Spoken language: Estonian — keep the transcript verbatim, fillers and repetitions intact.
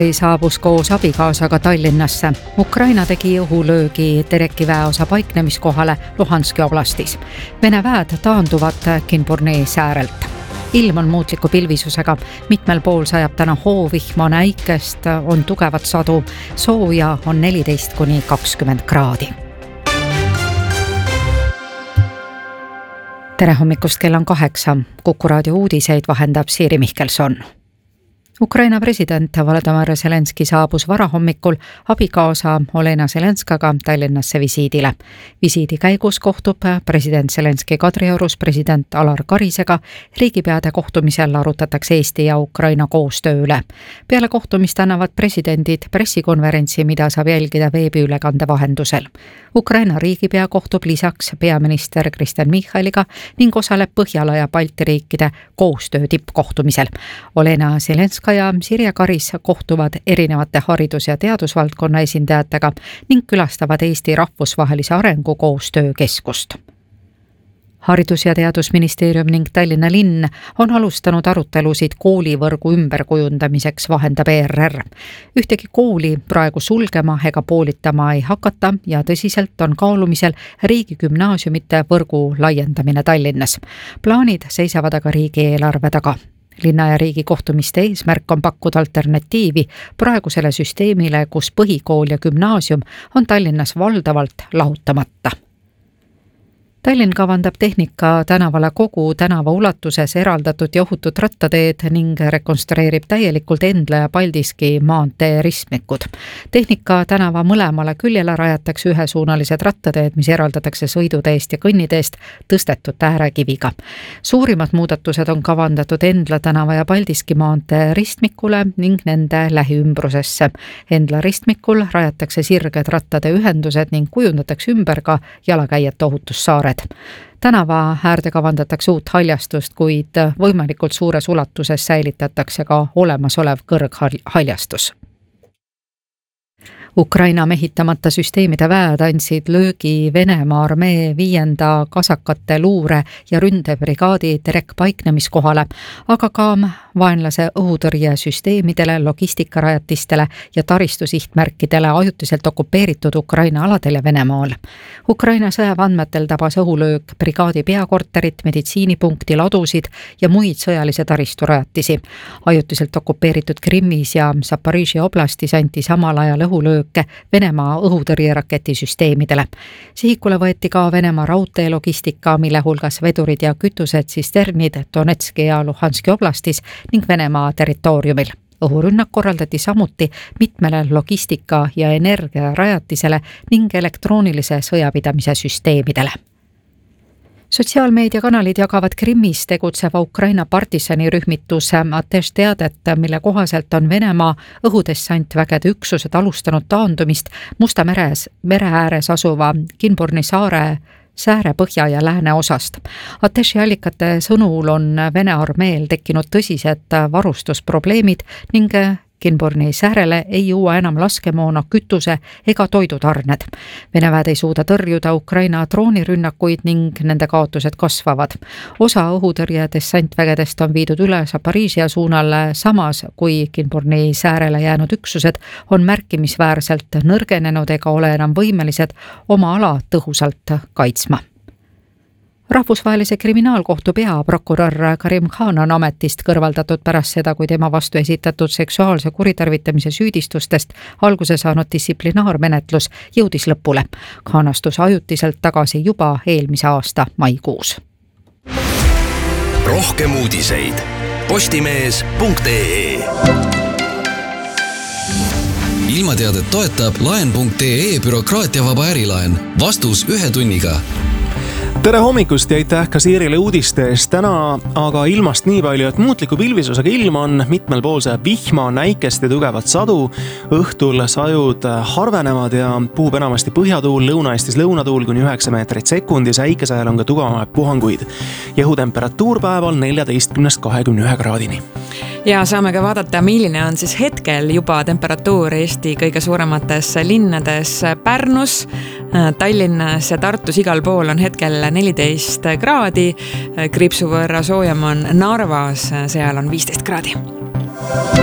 saabus koos abikaasaga Tallinnasse. Ukraina tegi õhulöögi Tereki väeosa paiknemiskohale Luhanski oblastis. Vene väed taanduvad Kinburni säärelt. Ilm on muutliku pilvisusega, mitmel pool sajab täna hoovihma, näikest, on tugevat sadu, sooja on neliteist kuni kakskümmend kraadi. Tere hommikust, kell on kaheksa. Kuku raadio uudiseid vahendab Siiri Mihkelson. Ukraina president Volodymyr Zelenski saabus varahommikul abikaasa Olena Zelenskaga Tallinnasse visiidile. Visiidi käigus kohtub president Zelenski Kadriorus president Alar Karisega. Riigipeade kohtumisel arutatakse Eesti ja Ukraina koostöö üle. Peale kohtumist annavad presidendid pressikonverentsi, mida saab jälgida veebiülekande vahendusel. Ukraina riigipea kohtub lisaks peaminister Kristen Michaliga ning osaleb Põhjala ja Balti riikide koostöö tippkohtumisel. Olena Zelenska ja Sirje Karis kohtuvad erinevate haridus- ja teadusvaldkonna esindajatega ning külastavad Eesti rahvusvahelise arengukoostöö keskust. Haridus- ja teadusministeerium ning Tallinna linn on alustanud arutelusid koolivõrgu ümberkujundamiseks, vahendab E R R. Ühtegi kooli praegu sulgema ega poolitama ei hakata ja tõsiselt on kaalumisel riigigümnaasiumite võrgu laiendamine Tallinnas. Plaanid seisavad aga riigieelarve taga. Linna ja riigi kohtumiste eesmärk on pakkuda alternatiivi praegusele süsteemile, kus põhikool ja gümnaasium on Tallinnas valdavalt lahutamata. Tallinn kavandab tehnika tänavale kogu tänava ulatuses eraldatud ja ohutut rattateed ning rekonstrueerib täielikult Endla ja Paldiski maantee ristmikud. Tehnika tänava mõlemale küljele rajatakse ühesuunalised rattateed, mis eraldatakse sõiduteest ja kõnniteest tõstetud äärekiviga. Suurimad muudatused on kavandatud Endla tänava ja Paldiski maantee ristmikule ning nende lähiümbrusesse. Endla ristmikul rajatakse sirged rattade ühendused ning kujundatakse ümber ka jalakäijate ohutussaared. Tänava äärde kavandatakse uut haljastust, kuid võimalikult suures ulatuses säilitatakse ka olemasolev kõrghaljastus. Ukraina mehitamata süsteemide väed andsid löögi Venemaa armee viienda kasakate luure- ja ründebrigaadi Terek paiknemiskohale, aga ka vaenlase õhutõrjesüsteemidele, logistikarajatistele ja taristusihtmärkidele ajutiselt okupeeritud Ukraina aladel ja Venemaal. Ukraina sõjaväeandmetel tabas õhulöök brigaadi peakorterit, meditsiinipunkti, ladusid ja muid sõjalise taristurajatisi. Ajutiselt okupeeritud Krimmis ja Zaporižžja oblastis anti samal ajal õhulöök Venemaa õhutõrjeraketisüsteemidele. Sihikule võeti ka Venemaa raudteelogistika, mille hulgas vedurid ja kütused tsisternid Donetski ja Luhanski oblastis ning Venemaa territooriumil. Õhurünnak korraldati samuti mitmele logistika ja energiarajatisele ning elektroonilise sõjapidamise süsteemidele. Sotsiaalmeediakanalid jagavad Krimmis tegutseva Ukraina partisanirühmituse Atesh teadet, mille kohaselt on Venemaa õhudessantvägede üksused alustanud taandumist Musta meres, mere ääres asuva Kinburni saare sääre põhja ja lääne osast. Ateshi allikate sõnul on Vene armeel tekkinud tõsised varustusprobleemid ning Kinburni säärele ei jõua enam laskemoona, kütuse ega toidutarned. Vene väed ei suuda tõrjuda Ukraina droonirünnakuid ning nende kaotused kasvavad. Osa õhutõrje dessantvägedest on viidud üle Zaporižžja suunal, samas kui Kinburni säärele jäänud üksused on märkimisväärselt nõrgenenud ega ole enam võimelised oma ala tõhusalt kaitsma. Rahvusvahelise kriminaalkohtu peaprokurör Karim Khan on ametist kõrvaldatud pärast seda, kui tema vastu esitatud seksuaalse kuritarvitamise süüdistustest alguse saanud distsiplinaarmenetlus jõudis lõpule. Khan astus ajutiselt tagasi juba eelmise aasta maikuus. Rohkem uudiseid postimees punkt ee. Ilmateadet toetab laen punkt ee bürokraatiavaba ärilaen. Vastus ühe tunniga. Tere hommikust ja aitäh ka Siirile uudiste eest. Täna aga ilmast nii palju, et muutliku pilvisusega ilm on, mitmel pool sajab vihma, näikest ja tugevat sadu. Õhtul sajud harvenevad ja puhub enamasti põhjatuul, Lõuna-Eestis lõunatuul kuni üheksa meetrit sekundis, äikesajal on ka tugevamaid puhanguid. Õhutemperatuur päeval neljateistkümnest kahekümne ühe kraadini. Ja saame ka vaadata, milline on siis hetkel juba temperatuur Eesti kõige suuremates linnades. Pärnus, Tallinnas ja Tartus igal pool on hetkel neliteist kraadi. Kriipsu võrra soojem on Narvas, seal on viisteist kraadi.